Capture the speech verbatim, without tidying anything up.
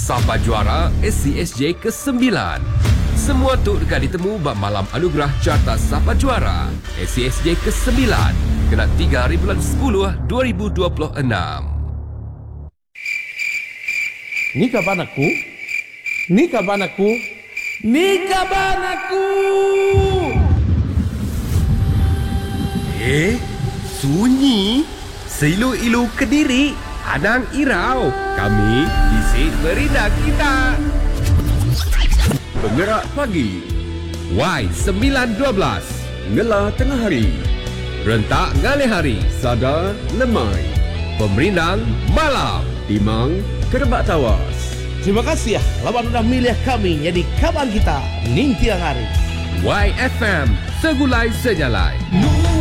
Sapa Juara S C S J kesembilan. Semua tu dekat ditemu bak malam anugerah Carta Sapa Juara S C S J kesembilan. Kena tiga hari bulan sepuluh dua ribu dua puluh enam. Ni kapan aku? Ni kapan aku? Ni kapan aku? Eh, sunyi. Seilu-ilu Kediri, Anang Irau. Kami isi berita kita. Penggerak pagi, Y sembilan dua belas. Ngelah tengah hari, Rentak ngalih hari. Sada lemai, Pemerindang malam. Timang kerebak tawas. Terima kasih ya, lawan sudah milih kami jadi kawan kita Ning Tiang Hari. Y F M, segulai sejalai.